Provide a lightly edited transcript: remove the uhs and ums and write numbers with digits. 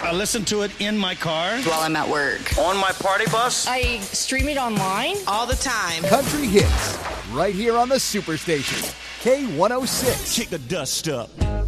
I listen to it in my car. While I'm at work. On my party bus. I stream it online. All the time. Country hits, right here on the Superstation. K106. Kick the dust up.